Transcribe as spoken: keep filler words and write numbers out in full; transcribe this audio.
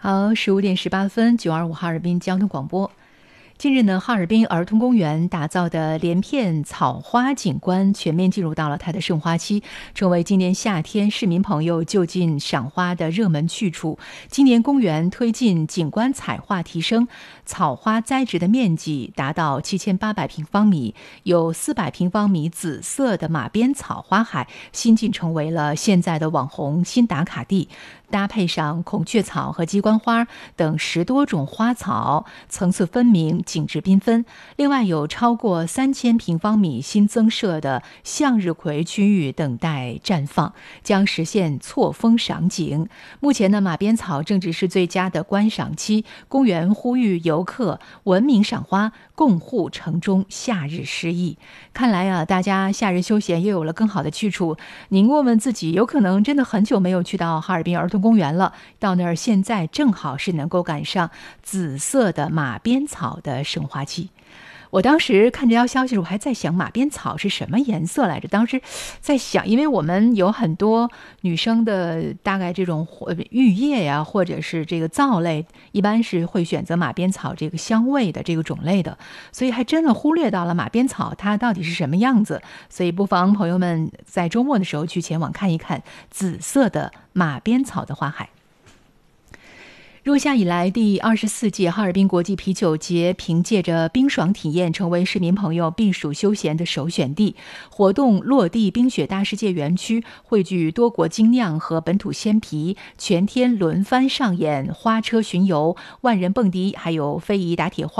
好，十五点十八分，九二五哈尔滨交通广播。近日呢，哈尔滨儿童公园打造的连片草花景观全面进入到了它的盛花期，成为今年夏天市民朋友就近赏花的热门去处。今年公园推进景观彩化提升，草花栽植的面积达到七千八百平方米，有四百平方米紫色的马鞭草花海，新晋成为了现在的网红新打卡地。搭配上孔雀草和鸡冠花等十多种花草，层次分明，景致缤纷。另外有超过三千平方米新增设的向日葵区域等待绽放，将实现错峰赏景。目前呢，马鞭草正值是最佳的观赏期，公园呼吁游客文明赏花，共护城中夏日诗意。看来啊，大家夏日休闲又有了更好的去处。您问问自己，有可能真的很久没有去到哈尔滨儿童公园了，到那儿现在正好是能够赶上紫色的马鞭草的盛花期。我当时看这条消息，我还在想马鞭草是什么颜色来着。当时在想，因为我们有很多女生的大概这种浴液呀，或者是这个皂类，一般是会选择马鞭草这个香味的这个种类的，所以还真的忽略到了马鞭草它到底是什么样子。所以不妨朋友们在周末的时候去前往看一看紫色的马鞭草的花海。入夏以来，第二十四届哈尔滨国际啤酒节凭借着冰爽体验，成为市民朋友避暑休闲的首选地。活动落地冰雪大世界园区，汇聚多国精酿和本土鲜啤，全天轮番上演花车巡游、万人蹦迪，还有非遗打铁花。